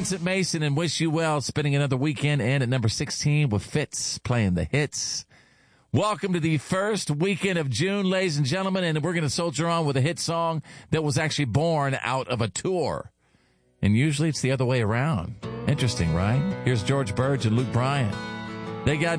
Vincent Mason and Wish You Well, spending another weekend in at number 16 with Fitz playing the hits. Welcome to the first weekend of June, ladies and gentlemen, and we're going to soldier on with a hit song that was actually born out of a tour. And usually it's the other way around. Interesting, right? Here's George Burge and Luke Bryan. They got